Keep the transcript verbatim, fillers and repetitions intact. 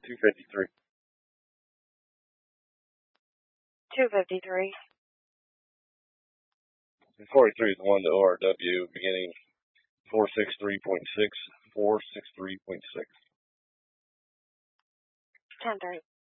two fifty-three. two fifty-three. forty-three is the one to O R W, beginning four sixty-three point six, four sixty-three point six. ten three.